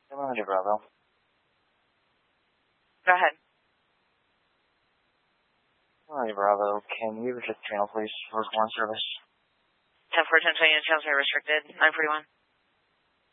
Melanie Bravo. Go ahead. Melanie Bravo, can you just channel, please, for foreign service? 10-4, 10-20, channels are restricted. 941.